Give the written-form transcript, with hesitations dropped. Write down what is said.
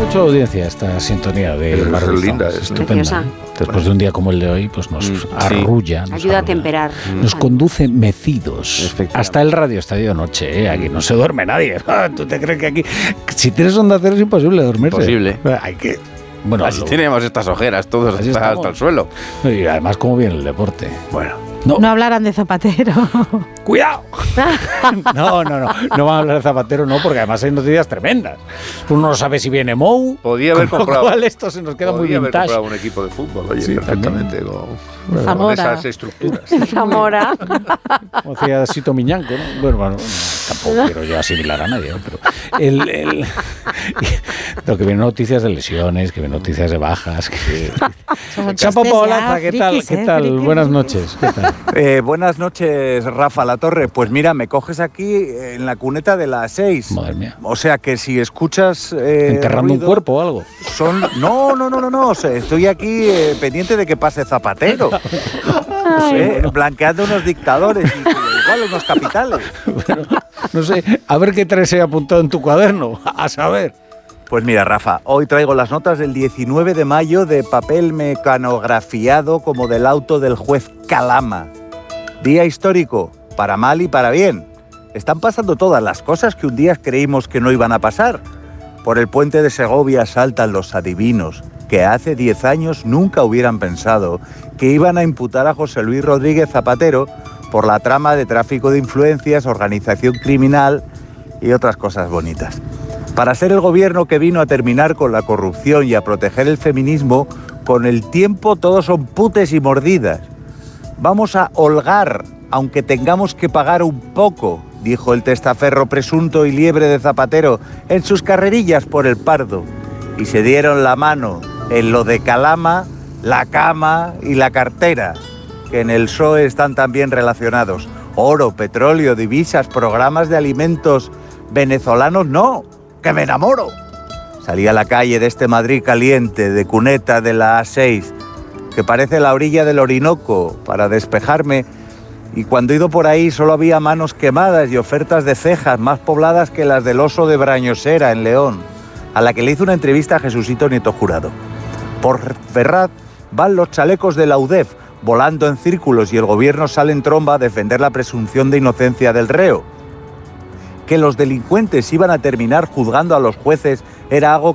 mucha audiencia esta sintonía de es linda, es estupenda. Después de un día como el de hoy, pues nos arrulla. Nos ayuda a temperar. Nos conduce mecidos. Hasta el Radio Estadio Noche, aquí no se duerme nadie. ¿Tú te crees que aquí, si tienes Onda Cero, es imposible dormirse? Imposible. Hay que... Bueno, así tenemos estas ojeras, todos hasta el suelo. Y además, ¿cómo viene el deporte? Bueno. No hablarán de Zapatero. ¡Cuidado! No van a hablar de Zapatero, no, porque además hay noticias tremendas. Uno no sabe si viene Mou. Podía haber comprado. Cual esto se nos queda muy vintage. Podía haber comprado un equipo de fútbol, oye, sí, perfectamente. Con esas estructuras. Zamora. Como decía Sito Miñanco, ¿no? Bueno, tampoco quiero yo asimilar a nadie, ¿no? Pero lo que vienen noticias de lesiones, que vienen noticias de bajas. Chapo Paolaza, ¿qué tal? Buenas noches. ¿Qué tal? Buenas noches, Rafa Latorre. Pues mira, me coges aquí en la cuneta de las 6. Madre mía. O sea que si escuchas... ¿enterrando ruido, un cuerpo o algo? No. O sea, estoy aquí pendiente de que pase Zapatero. Blanqueando unos dictadores y igual unos capitales. Bueno, no sé, a ver qué traes ahí apuntado en tu cuaderno, a saber. Pues mira, Rafa, hoy traigo las notas del 19 de mayo de papel mecanografiado como del auto del juez Calama. Día histórico, para mal y para bien. Están pasando todas las cosas que un día creímos que no iban a pasar. Por el puente de Segovia saltan los adivinos, que hace 10 años nunca hubieran pensado que iban a imputar a José Luis Rodríguez Zapatero por la trama de tráfico de influencias, organización criminal y otras cosas bonitas. Para ser el gobierno que vino a terminar con la corrupción y a proteger el feminismo, con el tiempo todos son putes y mordidas. Vamos a holgar, aunque tengamos que pagar un poco, dijo el testaferro presunto y liebre de Zapatero en sus carrerillas por el Pardo. Y se dieron la mano en lo de Calama, la cama y la cartera, que en el PSOE están también relacionados. Oro, petróleo, divisas, programas de alimentos venezolanos, no. ¡Que me enamoro! Salí a la calle de este Madrid caliente, de cuneta de la A6, que parece la orilla del Orinoco, para despejarme, y cuando he ido por ahí solo había manos quemadas y ofertas de cejas más pobladas que las del Oso de Brañosera, en León, a la que le hizo una entrevista a Jesucito Nieto Jurado. Por Ferraz van los chalecos de la UDEF, volando en círculos, y el gobierno sale en tromba a defender la presunción de inocencia del reo. Que los delincuentes iban a terminar juzgando a los jueces era algo